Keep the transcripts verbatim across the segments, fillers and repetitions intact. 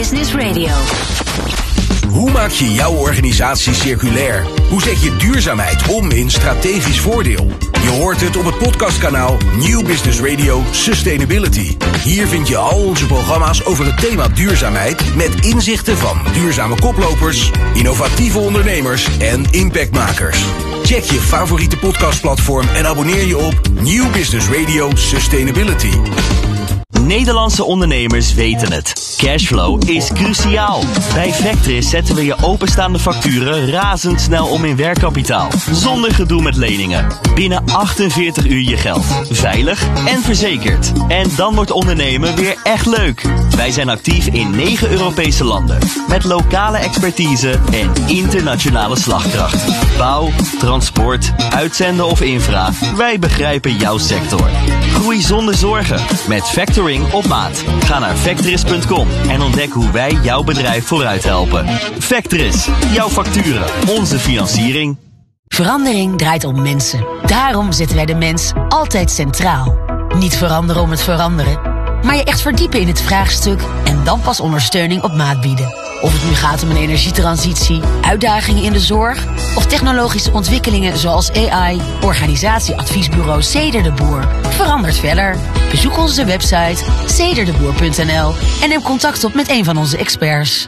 Business Radio. Hoe maak je jouw organisatie circulair? Hoe zet je duurzaamheid om in strategisch voordeel? Je hoort het op het podcastkanaal New Business Radio Sustainability. Hier vind je al onze programma's over het thema duurzaamheid met inzichten van duurzame koplopers, innovatieve ondernemers en impactmakers. Check je favoriete podcastplatform en abonneer je op New Business Radio Sustainability. Nederlandse ondernemers weten het. Cashflow is cruciaal. Bij Vectris zetten we je openstaande facturen razendsnel om in werkkapitaal. Zonder gedoe met leningen. Binnen achtenveertig uur je geld. Veilig en verzekerd. En dan wordt ondernemen weer echt leuk. Wij zijn actief in negen Europese landen. Met lokale expertise en internationale slagkracht. Bouw, transport, uitzenden of infra. Wij begrijpen jouw sector. Groei zonder zorgen. Met Factoring op maat. Ga naar Vectris punt com en ontdek hoe wij jouw bedrijf vooruit helpen. Vectris, jouw facturen, onze financiering. Verandering draait om mensen. Daarom zetten wij de mens altijd centraal. Niet veranderen om het veranderen, maar je echt verdiepen in het vraagstuk en dan pas ondersteuning op maat bieden. Of het nu gaat om een energietransitie, uitdagingen in de zorg of technologische ontwikkelingen zoals A I, organisatieadviesbureau Ceder de Boer verandert verder. Bezoek onze website ceder de boer punt n l en neem contact op met een van onze experts.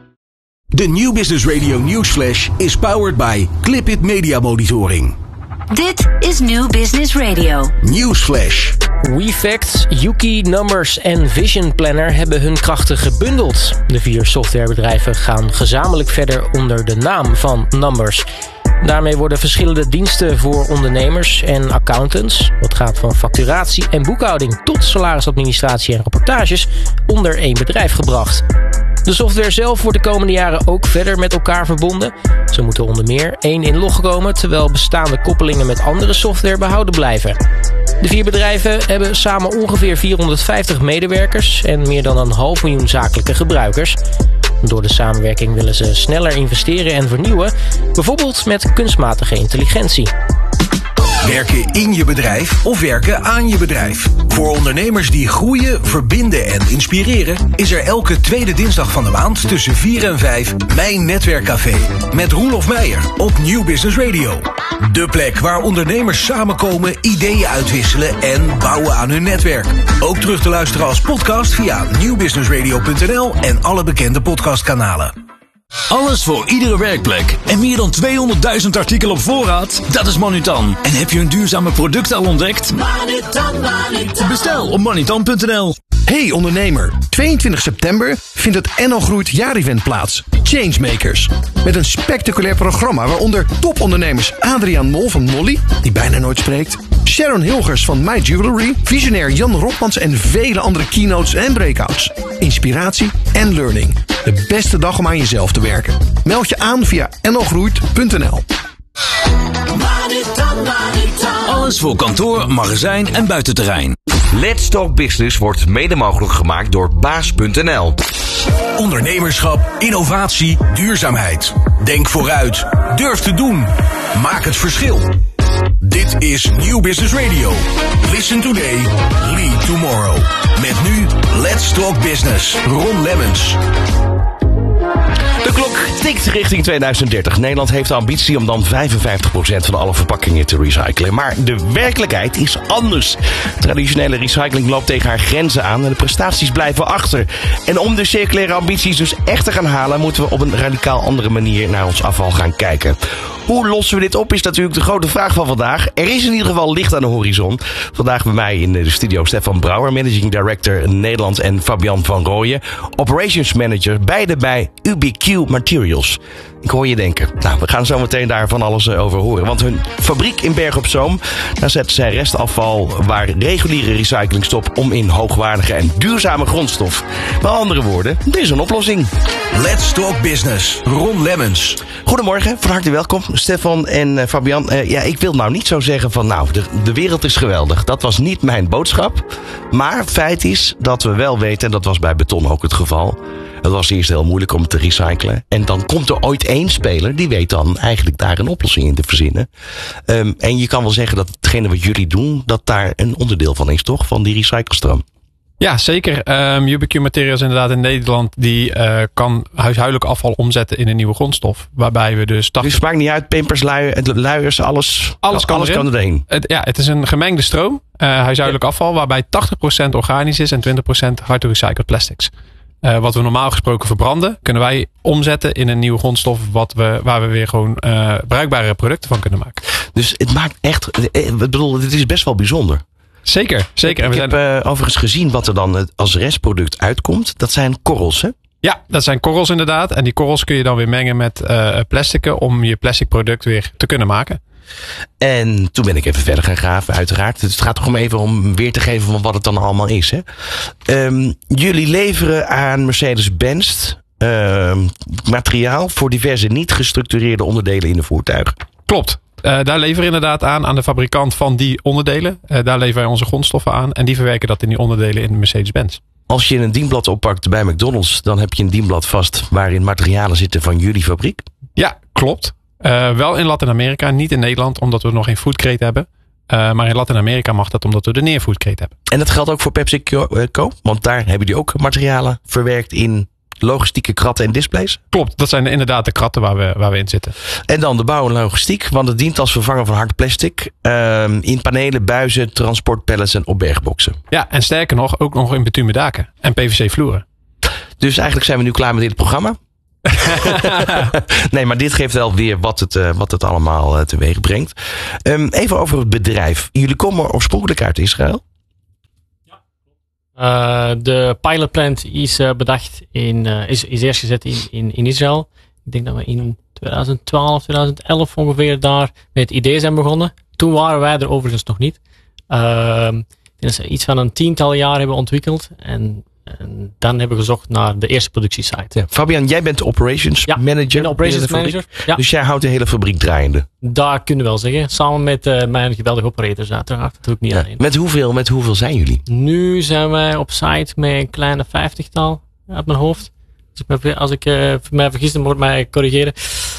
De New Business Radio Newsflash is powered by Clipit Media Monitoring. Dit is New Business Radio. Newsflash. WeFact, Yuki, Numbers en Vision Planner hebben hun krachten gebundeld. De vier softwarebedrijven gaan gezamenlijk verder onder de naam van Numbers. Daarmee worden verschillende diensten voor ondernemers en accountants, wat gaat van facturatie en boekhouding tot salarisadministratie en rapportages, onder één bedrijf gebracht. De software zelf wordt de komende jaren ook verder met elkaar verbonden. Zo moet er onder meer één inlog komen, terwijl bestaande koppelingen met andere software behouden blijven. De vier bedrijven hebben samen ongeveer vierhonderdvijftig medewerkers en meer dan een half miljoen zakelijke gebruikers. Door de samenwerking willen ze sneller investeren en vernieuwen, bijvoorbeeld met kunstmatige intelligentie. Werken in je bedrijf of werken aan je bedrijf. Voor ondernemers die groeien, verbinden en inspireren is er elke tweede dinsdag van de maand tussen vier en vijf Mijn Netwerkcafé met Roelof Meijer op New Business Radio. De plek waar ondernemers samenkomen, ideeën uitwisselen en bouwen aan hun netwerk. Ook terug te luisteren als podcast via nieuw business radio punt n l en alle bekende podcastkanalen. Alles voor iedere werkplek en meer dan tweehonderdduizend artikelen op voorraad? Dat is Manutan. En heb je een duurzame product al ontdekt? Manutan, Manutan. Bestel op manutan punt n l. Hey ondernemer, tweeëntwintig september vindt het N L Groeit jaarevent plaats. Changemakers. Met een spectaculair programma waaronder topondernemers Adriaan Mol van Molly, die bijna nooit spreekt, Sharon Hilgers van My Jewelry, visionair Jan Rotmans en vele andere keynotes en breakouts. Inspiratie en learning. De beste dag om aan jezelf te werken. Meld je aan via n l groeit punt n l. Alles voor kantoor, magazijn en buitenterrein. Let's Talk Business wordt mede mogelijk gemaakt door baas punt n l. Ondernemerschap, innovatie, duurzaamheid. Denk vooruit. Durf te doen. Maak het verschil. Dit is New Business Radio. Listen today, lead tomorrow. Met nu Let's Talk Business. Ron Lemmens. De klok tikt richting tweeduizend dertig. Nederland heeft de ambitie om dan vijfenvijftig procent van alle verpakkingen te recyclen. Maar de werkelijkheid is anders. Traditionele recycling loopt tegen haar grenzen aan en de prestaties blijven achter. En om de circulaire ambities dus echt te gaan halen, moeten we op een radicaal andere manier naar ons afval gaan kijken. Hoe lossen we dit op is natuurlijk de grote vraag van vandaag. Er is in ieder geval licht aan de horizon. Vandaag bij mij in de studio Stefan Brouwer, Managing Director Nederland, en Fabian van Rooyen, Operations Manager, beide bij U B Q Materials. Ik hoor je denken, nou, we gaan zo meteen daar van alles over horen. Want hun fabriek in Bergen op Zoom, daar zetten zij restafval waar reguliere recycling stopt om in hoogwaardige en duurzame grondstof. Met andere woorden, dit is een oplossing. Let's Talk Business. Ron Lemmens. Goedemorgen, van harte welkom Stefan en uh, Fabian. Uh, ja, ik wil nou niet zo zeggen van nou, de, de wereld is geweldig. Dat was niet mijn boodschap. Maar feit is dat we wel weten, en dat was bij beton ook het geval, het was eerst heel moeilijk om het te recyclen. En dan komt er ooit één speler die weet dan eigenlijk daar een oplossing in te verzinnen. Um, en je kan wel zeggen dat hetgene wat jullie doen, dat daar een onderdeel van is, toch? Van die recyclestroom. Ja, zeker. Um, U B Q Materials inderdaad in Nederland. Die uh, kan huishoudelijk afval omzetten in een nieuwe grondstof. Waarbij we dus... tachtig... Dus het maakt niet uit, pimpers, luiers, luiers alles, alles kan, alles erin. kan erheen. Het, ja, het is een gemengde stroom. Uh, huishoudelijk ja. afval. Waarbij tachtig procent organisch is en twintig procent hard to recycled plastics. Uh, wat we normaal gesproken verbranden, kunnen wij omzetten in een nieuwe grondstof. Wat we, waar we weer gewoon uh, bruikbare producten van kunnen maken. Dus het maakt echt... Ik bedoel, dit is best wel bijzonder. Zeker, zeker. Ik, ik en we heb zijn... uh, overigens gezien wat er dan als restproduct uitkomt. Dat zijn korrels, hè? Ja, dat zijn korrels inderdaad. En die korrels kun je dan weer mengen met uh, plastieken om je plastic product weer te kunnen maken. En toen ben ik even verder gaan graven, uiteraard. Het gaat toch om even om weer te geven van wat het dan allemaal is. Hè? Um, jullie leveren aan Mercedes-Benz uh, materiaal voor diverse niet gestructureerde onderdelen in de voertuigen. Klopt. Uh, daar leveren we inderdaad aan aan de fabrikant van die onderdelen. Uh, daar leveren wij onze grondstoffen aan. En die verwerken dat in die onderdelen in de Mercedes-Benz. Als je een dienblad oppakt bij McDonald's, dan heb je een dienblad vast waarin materialen zitten van jullie fabriek. Ja, klopt. Uh, wel in Latijns-Amerika, niet in Nederland, omdat we nog geen foodcrate hebben. Uh, maar in Latijns-Amerika mag dat omdat we de neerfoodcrate hebben. En dat geldt ook voor PepsiCo, want daar hebben die ook materialen verwerkt in logistieke kratten en displays? Klopt, dat zijn inderdaad de kratten waar we, waar we in zitten. En dan de bouw en logistiek, want het dient als vervanger van hard plastic. Uh, in panelen, buizen, transportpallets en opbergboxen. Ja, en sterker nog, ook nog in bitumen daken en P V C vloeren. Dus eigenlijk zijn we nu klaar met dit programma. Nee, maar dit geeft wel weer wat het, uh, wat het allemaal uh, teweeg brengt. Um, even over het bedrijf. Jullie komen oorspronkelijk uit Israël? Uh, de pilotplant is uh, bedacht in, uh, is, is eerst gezet in, in, in Israël. Ik denk dat we in twintig twaalf, twintig elf ongeveer daar met het idee zijn begonnen. Toen waren wij er overigens nog niet. Uh, ik denk dat ze iets van een tiental jaar hebben ontwikkeld. En, en dan hebben we gezocht naar de eerste productiesite. Ja. Fabian, jij bent de operations ja, manager. de operations manager. Ja. Dus jij houdt de hele fabriek draaiende. Dat kunnen we wel zeggen. Samen met uh, mijn geweldige operators uiteraard. Dat doe ik niet ja. alleen. Met hoeveel, met hoeveel zijn jullie? Nu zijn wij op site met een kleine vijftigtal uit mijn hoofd. Als ik, me, als ik uh, mij vergis, dan moet mij corrigeren.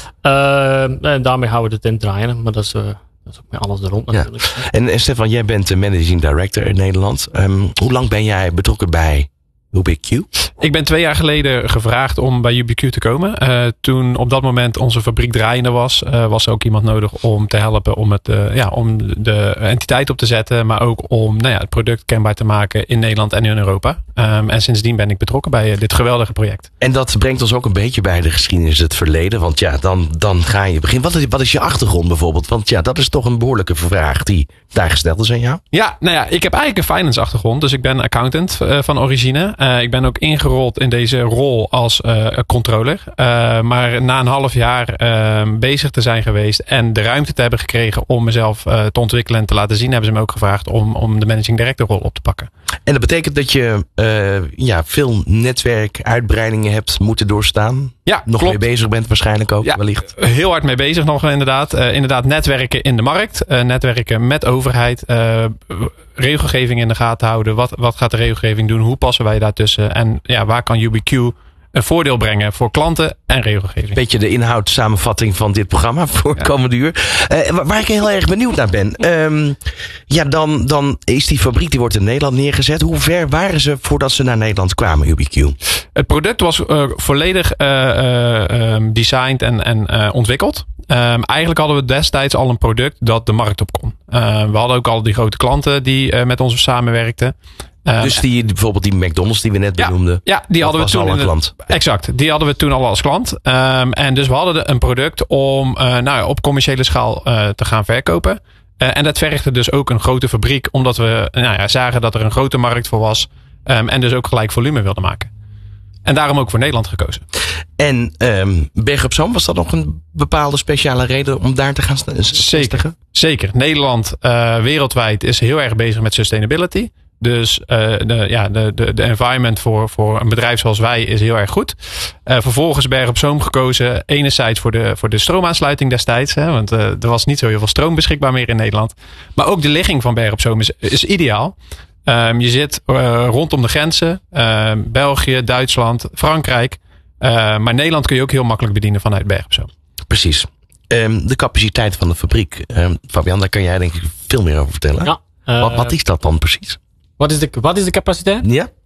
Uh, en daarmee houden we het in het draaien. Maar dat is... Uh, Dat is ook met alles er rond natuurlijk. Ja. En, en Stefan, jij bent de managing director in Nederland. Um, hoe lang ben jij betrokken bij U B Q? Ik ben twee jaar geleden gevraagd om bij U B Q te komen. Uh, toen op dat moment onze fabriek draaiende was, uh, was er ook iemand nodig om te helpen om, het, uh, ja, om de entiteit op te zetten. Maar ook om nou ja, het product kenbaar te maken in Nederland en in Europa. Um, en sindsdien ben ik betrokken bij uh, dit geweldige project. En dat brengt ons ook een beetje bij de geschiedenis, het verleden. Want ja, dan, dan ga je beginnen. Wat is, wat is je achtergrond bijvoorbeeld? Want ja, dat is toch een behoorlijke vraag die daar gesteld is aan jou. Ja, nou ja, ik heb eigenlijk een finance achtergrond. Dus ik ben accountant uh, van origine. Uh, ik ben ook ingerold in deze rol als uh, controller. Uh, maar na een half jaar uh, bezig te zijn geweest en de ruimte te hebben gekregen om mezelf uh, te ontwikkelen en te laten zien, hebben ze me ook gevraagd om, om de managing director rol op te pakken. En dat betekent dat je uh, ja, veel netwerkuitbreidingen hebt moeten doorstaan. Ja, nog klopt. mee bezig bent waarschijnlijk ook, ja, wellicht. Heel hard mee bezig nog inderdaad. Uh, inderdaad netwerken in de markt. Uh, netwerken met overheid. Uh, regelgeving in de gaten houden. Wat, wat gaat de regelgeving doen? Hoe passen wij daartussen? En ja, waar kan U B Q een voordeel brengen voor klanten en regelgeving? Beetje de inhoud samenvatting van dit programma voor ja. komende uur. Uh, waar ik heel erg benieuwd naar ben. Um, ja, dan, dan is die fabriek, die wordt in Nederland neergezet. Hoe ver waren ze voordat ze naar Nederland kwamen, U B Q? Het product was uh, volledig uh, uh, um, designed en, en uh, ontwikkeld. Um, eigenlijk hadden we destijds al een product dat de markt op kon. Uh, we hadden ook al die grote klanten die uh, met ons samenwerkten. Um, dus die, bijvoorbeeld die McDonald's die we net ja, benoemden. Ja, die hadden we toen al een de, klant. Exact, die hadden we toen al als klant. Um, en dus we hadden een product om uh, nou ja, op commerciële schaal uh, te gaan verkopen. Uh, en dat vergde dus ook een grote fabriek, omdat we nou ja, zagen dat er een grote markt voor was. Um, en dus ook gelijk volume wilden maken. En daarom ook voor Nederland gekozen. En um, Bergen op Zoom, was dat nog een bepaalde speciale reden om daar te gaan vestigen? Zeker. Nederland uh, wereldwijd is heel erg bezig met sustainability. Dus uh, de, ja, de, de, de environment voor, voor een bedrijf zoals wij is heel erg goed. Uh, vervolgens Bergen op Zoom gekozen. Enerzijds voor de, voor de stroomaansluiting destijds. Hè, want uh, er was niet zo heel veel stroom beschikbaar meer in Nederland. Maar ook de ligging van Bergen op Zoom is, is ideaal. Um, je zit uh, rondom de grenzen. Uh, België, Duitsland, Frankrijk. Uh, maar Nederland kun je ook heel makkelijk bedienen vanuit Bergen op Zoom. Precies. Um, de capaciteit van de fabriek. Um, Fabian, daar kan jij denk ik veel meer over vertellen. Ja, uh, wat, wat is dat dan precies? Wat is de, wat is de capaciteit? Ja.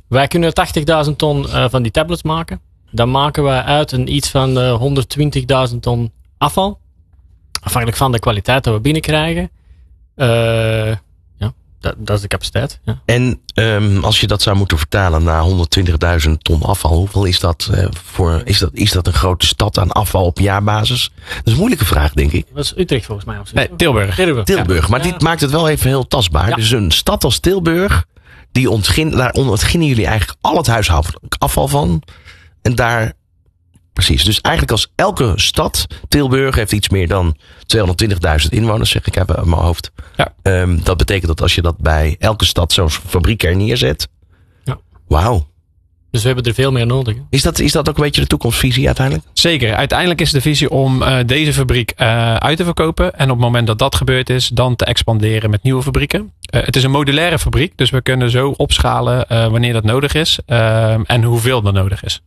Wij kunnen tachtigduizend ton uh, van die tablets maken. Dan maken wij uit een iets van uh, honderdtwintigduizend ton afval. Afhankelijk van de kwaliteit dat we binnenkrijgen. Uh, ja, dat, dat is de capaciteit. Ja. En um, als je dat zou moeten vertalen naar honderdtwintigduizend ton afval, hoeveel is dat uh, voor? Is dat, is dat een grote stad aan afval op jaarbasis? Dat is een moeilijke vraag, denk ik. Dat is Utrecht volgens mij. Of nee, Tilburg. Tilburg, Tilburg. Ja. Maar dit maakt het wel even heel tastbaar. Ja. Dus een stad als Tilburg, die ontgin, daar ontginnen jullie eigenlijk al het huishoudelijk afval van. En daar, precies. Dus eigenlijk als elke stad, Tilburg heeft iets meer dan tweehonderdtwintigduizend inwoners, zeg ik even uit mijn hoofd. Ja. Um, dat betekent dat als je dat bij elke stad zo'n fabriek er neerzet. Ja. Wauw. Dus we hebben er veel meer nodig. Hè? Is dat, is dat ook een beetje de toekomstvisie uiteindelijk? Zeker. Uiteindelijk is de visie om uh, deze fabriek uh, uit te verkopen. En op het moment dat dat gebeurd is, dan te expanderen met nieuwe fabrieken. Uh, het is een modulaire fabriek, dus we kunnen zo opschalen uh, wanneer dat nodig is. Uh, en hoeveel dat nodig is.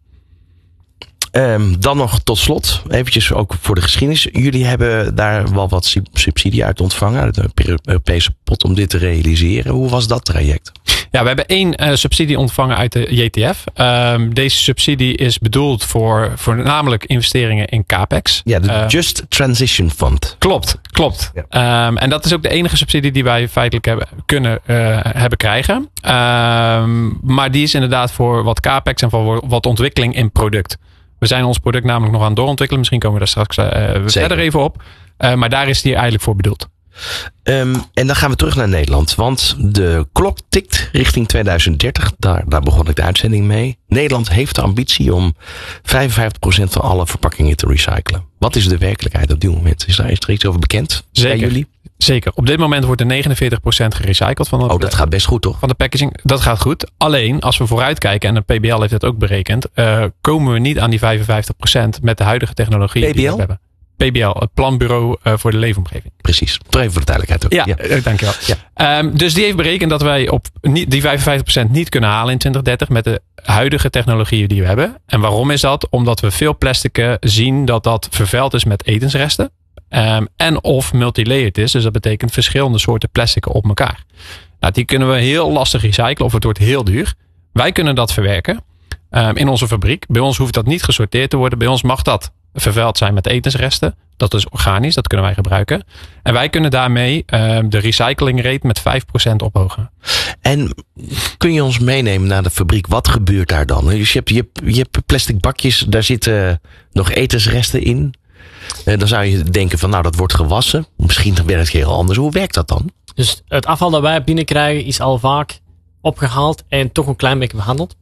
Um, dan nog tot slot, eventjes ook voor de geschiedenis. Jullie hebben daar wel wat subsidie uit ontvangen, uit de Europese pot, om dit te realiseren. Hoe was dat traject? Ja, we hebben één uh, subsidie ontvangen uit de J T F. Um, deze subsidie is bedoeld voor voornamelijk investeringen in capex. Ja, de uh, Just Transition Fund. Klopt, klopt. Ja. Um, en dat is ook de enige subsidie die wij feitelijk hebben kunnen uh, hebben krijgen. Um, maar die is inderdaad voor wat capex en voor wat ontwikkeling in product. We zijn ons product namelijk nog aan het doorontwikkelen. Misschien komen we daar straks uh, verder even op. Uh, maar daar is die eigenlijk voor bedoeld. Um, en dan gaan we terug naar Nederland. Want de klok tikt richting tweeduizend dertig. Daar, daar begon ik de uitzending mee. Nederland heeft de ambitie om vijfenvijftig procent van alle verpakkingen te recyclen. Wat is de werkelijkheid op dit moment? Is daar, is er iets over bekend? Zeker. Bij jullie? Zeker. Op dit moment wordt er negenenveertig procent gerecycled. Van de, oh, dat gaat best goed, toch? Van de packaging. Dat gaat goed. Alleen, als we vooruitkijken, en de P B L heeft dat ook berekend, uh, komen we niet aan die vijfenvijftig procent met de huidige technologie P B L? die we hebben. P B L, het Planbureau uh, voor de Leefomgeving. Precies. Toch even voor de duidelijkheid ook. Ja, ja. Uh, dankjewel. Ja. Um, dus die heeft berekend dat wij op niet, die vijfenvijftig procent niet kunnen halen in twintig dertig met de huidige technologieën die we hebben. En waarom is dat? Omdat we veel plastic zien dat dat vervuild is met etensresten. Um, en of multilayered is. Dus dat betekent verschillende soorten plastic op elkaar. Nou, die kunnen we heel lastig recyclen of het wordt heel duur. Wij kunnen dat verwerken um, in onze fabriek. Bij ons hoeft dat niet gesorteerd te worden. Bij ons mag dat vervuild zijn met etensresten. Dat is organisch, dat kunnen wij gebruiken. En wij kunnen daarmee um, de recyclingrate met vijf procent ophogen. En kun je ons meenemen naar de fabriek? Wat gebeurt daar dan? Dus je hebt, je hebt, je hebt plastic bakjes, daar zitten nog etensresten in. Uh, dan zou je denken van nou, dat wordt gewassen. Misschien werkt het heel anders. Hoe werkt dat dan? Dus het afval dat wij binnenkrijgen is al vaak opgehaald en toch een klein beetje behandeld.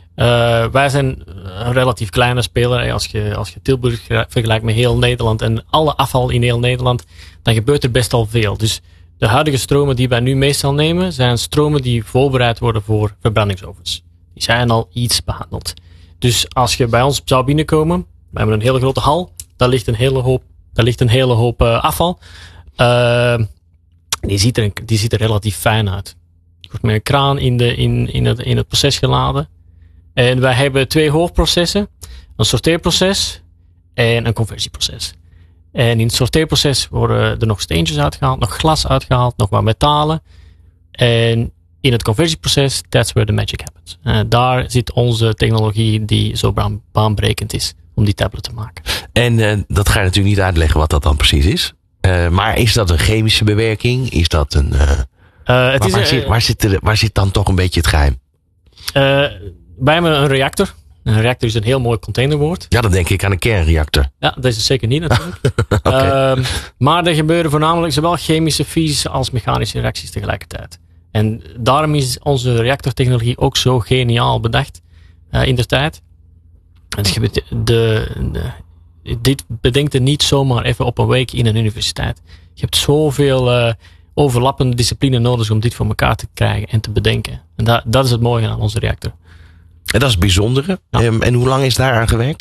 Uh, wij zijn een relatief kleine speler. Als je, als je Tilburg vergelijkt met heel Nederland en alle afval in heel Nederland, dan gebeurt er best al veel. Dus de huidige stromen die wij nu meestal nemen, zijn stromen die voorbereid worden voor verbrandingsovens. Die zijn al iets behandeld. Dus als je bij ons zou binnenkomen, we hebben een hele grote hal, daar ligt een hele hoop, daar ligt een hele hoop uh, afval. Uh, die, ziet er, die ziet er relatief fijn uit. Je wordt met een kraan in, de, in, in, het, in het proces geladen. En wij hebben twee hoofdprocessen. Een sorteerproces en een conversieproces. En in het sorteerproces worden er nog steentjes uitgehaald, nog glas uitgehaald, nog wat metalen. En in het conversieproces, that's where the magic happens. En daar zit onze technologie die zo baan, baanbrekend is om die tablet te maken. En uh, dat ga je natuurlijk niet uitleggen wat dat dan precies is. Uh, maar is dat een chemische bewerking? Is dat een... Uh, uh, het waar, is, waar, uh, zit, waar, zit de, waar zit dan toch een beetje het geheim? Uh, wij hebben een reactor. Een reactor is een heel mooi containerwoord. Ja, dan denk ik aan een kernreactor. Ja, dat is het zeker niet natuurlijk. Okay. uh, maar er gebeuren voornamelijk zowel chemische, fysische als mechanische reacties tegelijkertijd. En daarom is onze reactortechnologie ook zo geniaal bedacht uh, in de tijd. Dus je de, de, dit bedenkt er niet zomaar even op een week in een universiteit. Je hebt zoveel uh, overlappende disciplines nodig om dit voor elkaar te krijgen en te bedenken. En dat, dat is het mooie aan onze reactor. En dat is het bijzondere. Ja. Um, en hoe lang is daar aan gewerkt?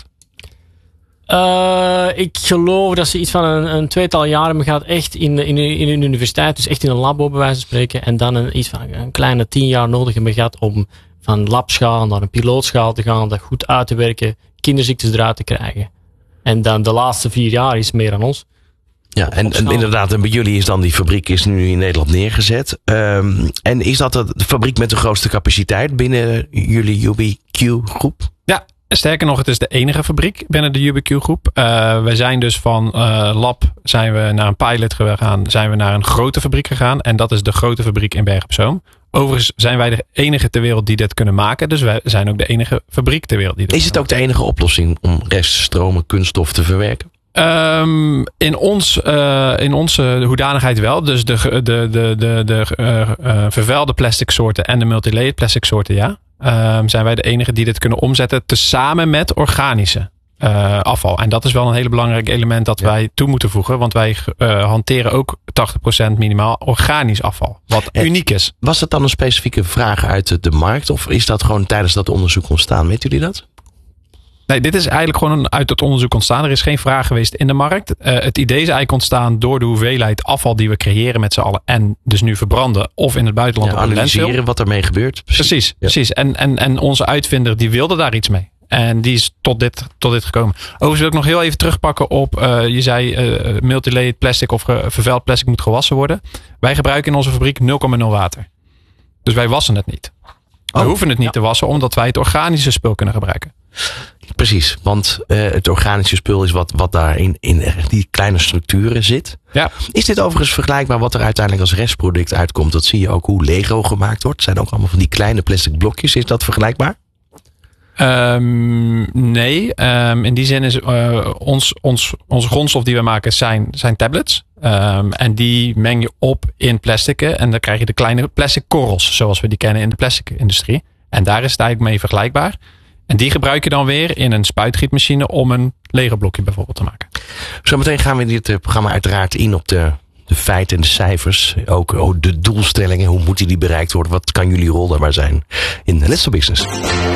Uh, ik geloof dat ze iets van een, een tweetal jaren hebben gehad echt in, in, in een universiteit. Dus echt in een labo bij wijze van spreken. En dan een, iets van een kleine tien jaar nodig hebben gehad om van labschaal naar een pilootschaal te gaan. Dat goed uit te werken. Kinderziektes eruit te krijgen. En dan de laatste vier jaar is meer aan ons. Ja, en, en inderdaad, en bij jullie is dan die fabriek is nu in Nederland neergezet. Um, en is dat de fabriek met de grootste capaciteit binnen jullie U B Q groep? Ja, sterker nog, het is de enige fabriek binnen de U B Q groep. Uh, wij zijn dus van uh, lab zijn we naar een pilot gegaan, zijn we naar een grote fabriek gegaan. En dat is de grote fabriek in Bergen op Zoom. Overigens zijn wij de enige ter wereld die dit kunnen maken. Dus wij zijn ook de enige fabriek ter wereld die dit Is het ook de enige oplossing om reststromen kunststof te verwerken? Um, in, ons, uh, in onze hoedanigheid wel. Dus de, de, de, de, de uh, uh, vervuilde plastic soorten en de multilayered plastic soorten, ja. Um, zijn wij de enige die dit kunnen omzetten tezamen met organische uh, afval. En dat is wel een hele belangrijk element dat ja. wij toe moeten voegen. Want wij uh, hanteren ook tachtig procent minimaal organisch afval. Wat en uniek is. Was dat dan een specifieke vraag uit de markt? Of is dat gewoon tijdens dat onderzoek ontstaan? Weet jullie dat? Nee, dit is eigenlijk gewoon uit het onderzoek ontstaan. Er is geen vraag geweest in de markt. Uh, het idee is eigenlijk ontstaan door de hoeveelheid afval die we creëren met z'n allen. En dus nu verbranden of in het buitenland. Ja, analyseren wat ermee gebeurt. Precies, precies. Ja. precies. En, en, en onze uitvinder die wilde daar iets mee. En die is tot dit, tot dit gekomen. Overigens wil ik nog heel even terugpakken op, uh, je zei uh, multilayered plastic of uh, vervuild plastic moet gewassen worden. Wij gebruiken in onze fabriek nul komma nul water. Dus wij wassen het niet. We oh, hoeven het niet ja. te wassen omdat wij het organische spul kunnen gebruiken. Precies, want uh, het organische spul is wat, wat daar in, in die kleine structuren zit. Ja. Is dit overigens vergelijkbaar wat er uiteindelijk als restproduct uitkomt? Dat zie je ook hoe Lego gemaakt wordt. Het zijn ook allemaal van die kleine plastic blokjes. Is dat vergelijkbaar? Um, nee, um, in die zin is uh, ons, ons, onze grondstof die we maken zijn, zijn tablets. Um, en die meng je op in plastic. En dan krijg je de kleine plastic korrels, zoals we die kennen in de plastic industrie. En daar is het eigenlijk mee vergelijkbaar. En die gebruik je dan weer in een spuitgietmachine om een Lego blokje bijvoorbeeld te maken. Zometeen gaan we in dit programma uiteraard in op de, de feiten en de cijfers. Ook oh, de doelstellingen, hoe moeten die bereikt worden? Wat kan jullie rol daarbij zijn in Let's Do Business?